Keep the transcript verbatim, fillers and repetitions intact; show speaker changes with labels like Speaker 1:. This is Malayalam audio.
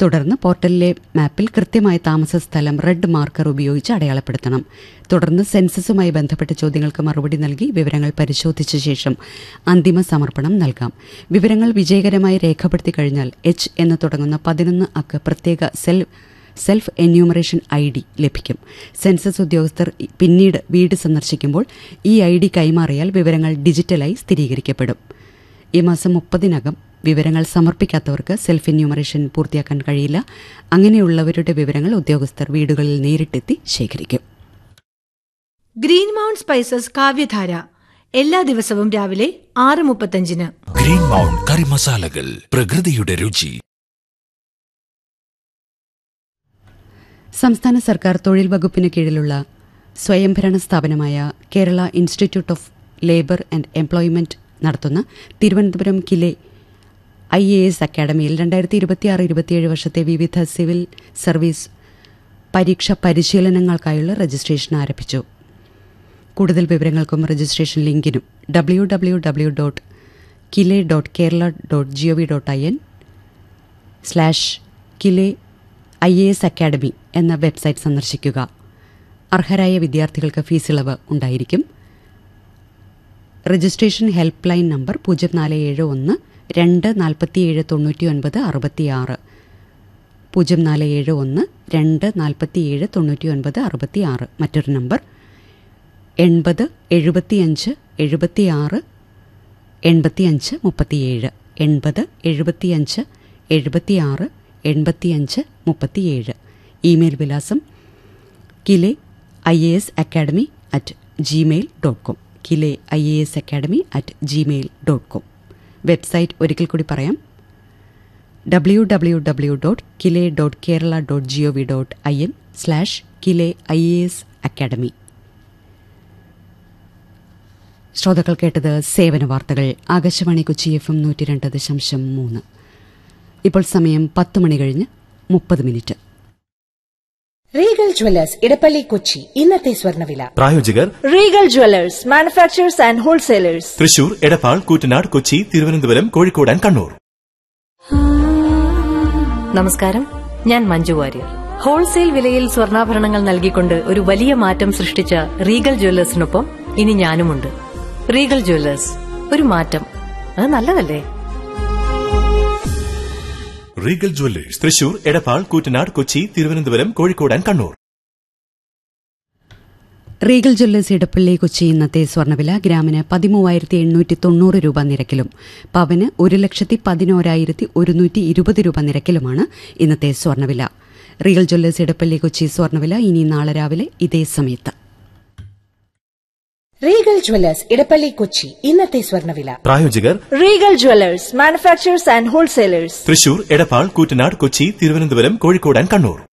Speaker 1: തുടർന്ന് പോർട്ടലിലെ മാപ്പിൽ കൃത്യമായ താമസ സ്ഥലം റെഡ് മാർക്കർ ഉപയോഗിച്ച് അടയാളപ്പെടുത്തണം. തുടർന്ന് സെൻസസുമായി ബന്ധപ്പെട്ട ചോദ്യങ്ങൾക്ക് മറുപടി നൽകി വിവരങ്ങൾ പരിശോധിച്ച ശേഷം അന്തിമ സമർപ്പണം നൽകാം. വിവരങ്ങൾ വിജയകരമായി രേഖപ്പെടുത്തി കഴിഞ്ഞാൽ എച്ച് എന്ന് തുടങ്ങുന്ന പതിനൊന്ന് അക്ക പ്രത്യേക self self enumeration I D ലഭിക്കും. സെൻസസ് ഉദ്യോഗസ്ഥർ പിന്നീട് വീട് സന്ദർശിക്കുമ്പോൾ ഈ ഐ ഡി കൈമാറിയാൽ വിവരങ്ങൾ ഡിജിറ്റലായി സ്ഥിരീകരിക്കപ്പെടും. ഈ മാസം മുപ്പതിനകം വിവരങ്ങൾ സമർപ്പിക്കാത്തവർക്ക് സെൽഫ് എന്യൂമറേഷൻ പൂർത്തിയാക്കാൻ കഴിയില്ല. അങ്ങനെയുള്ളവരുടെ വിവരങ്ങൾ ഉദ്യോഗസ്ഥർ വീടുകളിൽ നേരിട്ടെത്തി ശേഖരിക്കും.
Speaker 2: ഗ്രീൻ മൗണ്ട് സ്പൈസസ് കാവ്യധാര എല്ലാ ദിവസവും രാവിലെ ആറ് മുപ്പത്തഞ്ചിന്.
Speaker 3: ഗ്രീൻ മൗണ്ട് കറി മസാലകൾ, പ്രകൃതിയുടെ രുചി.
Speaker 1: സംസ്ഥാന സർക്കാർ തൊഴിൽ വകുപ്പിന് കീഴിലുള്ള സ്വയംഭരണ സ്ഥാപനമായ Kerala institute of labour and employment നടത്തുന്ന തിരുവനന്തപുരം കിലെ ഐ എ എസ് അക്കാഡമിയിൽ രണ്ടായിരത്തി ഇരുപത്തിയാറ് ഇരുപത്തിയേഴ് വർഷത്തെ വിവിധ സിവിൽ സർവീസ് പരീക്ഷ പരിശീലനങ്ങൾക്കായുള്ള രജിസ്ട്രേഷൻ ആരംഭിച്ചു. കൂടുതൽ വിവരങ്ങൾക്കും registration ലിങ്കിനും W W W dot കിലെ dot Kerala dot G O V dot I N slash കിലെ I A S academy എന്ന വെബ്സൈറ്റ് സന്ദർശിക്കുക. അർഹരായ വിദ്യാർത്ഥികൾക്ക് ഫീസ് ഇളവ് ഉണ്ടായിരിക്കും. രജിസ്ട്രേഷൻ ഹെൽപ്പ് ലൈൻ നമ്പർ പൂജ്യം നാല് ഏഴ് ഒന്ന് രണ്ട് നാൽപ്പത്തിയേഴ് തൊണ്ണൂറ്റി ഒൻപത് അറുപത്തിയാറ് പൂജ്യം നാല് ഏഴ് ഒന്ന് രണ്ട് നാൽപ്പത്തിയേഴ് തൊണ്ണൂറ്റി ഒൻപത് അറുപത്തിയാറ്. മറ്റൊരു നമ്പർ എൺപത് എഴുപത്തിയഞ്ച് എഴുപത്തിയാറ് എൺപത്തിയഞ്ച് മുപ്പത്തിയേഴ് എൺപത് എഴുപത്തിയഞ്ച് എഴുപത്തിയാറ് എൺപത്തിയഞ്ച് മുപ്പത്തിയേഴ്. ഇമെയിൽ വിലാസം കിലെ I A S academy at Gmail dot com കിലെ I A S academy at Gmail dot com. Website ഒരിക്കൽ കൂടി പറയാം, W W W dot കിലെ dot Kerala dot G O V dot I N slash കിലെ I A S academy. ശ്രോതാക്കൾ കേട്ടത് സേവന വാർത്തകൾ. ആകാശവാണി കൊച്ചി എഫ് എം നൂറ്റി രണ്ട് ദശാംശം മൂന്ന്. ഇപ്പോൾ സമയം പത്ത് മണി കഴിഞ്ഞ് മുപ്പത് minute.
Speaker 4: Regal Jewellers Edappally Kochi ഇന്നത്തെ സ്വർണ്ണവില.
Speaker 5: പ്രായോജകർ
Speaker 2: Regal Jewellers manufacturers and wholesalers,
Speaker 5: Thrissur, Edappal, Koottanad, Kochi, Thiruvananthapuram, Kozhikode and Kannur.
Speaker 6: നമസ്കാരം, ഞാൻ മഞ്ജു വാര്യർ. ഹോൾസെയിൽ വിലയിൽ സ്വർണ്ണാഭരണങ്ങൾ നൽകിക്കൊണ്ട് ഒരു വലിയ മാറ്റം സൃഷ്ടിച്ച റീഗൽ ജ്വല്ലേഴ്സിനൊപ്പം ഇനി ഞാനുമുണ്ട്. റീഗൽ ജ്വല്ലേഴ്സ്, ഒരു മാറ്റം, അത് നല്ലതല്ലേ?
Speaker 5: Regal Jewellers, Thrissur, Edappal, Koottanad, Kochi, Thiruvananthapuram, Kozhikode and Kannur.
Speaker 1: Regal Jewellers Edappally Kochi ഇന്നത്തെ സ്വർണ്ണവില ഗ്രാമിന് പതിമൂവായിരത്തി എണ്ണൂറ്റി തൊണ്ണൂറ് രൂപ നിരക്കിലും പവന് ഒരു ലക്ഷത്തി പതിനോരായിരത്തി ഒരുന്നൂറ്റി ഇരുപത് രൂപ നിരക്കിലുമാണ് ഇന്നത്തെ സ്വർണ്ണവില. റീഗൽ ജ്വല്ലേഴ്സ് ഇടപ്പള്ളി കൊച്ചി സ്വർണ്ണവില ഇനി നാളെ രാവിലെ ഇതേ സമയത്ത്.
Speaker 4: റീഗൽ ജ്വല്ലേഴ്സ് ഇടപ്പള്ളി കൊച്ചി ഇന്നത്തെ സ്വർണ്ണവില.
Speaker 5: പ്രായോജകർ
Speaker 2: Regal Jewellers manufacturers and wholesalers,
Speaker 5: Thrissur, Edappal, Koottanad, Kochi, Thiruvananthapuram, Kozhikode and Kannur.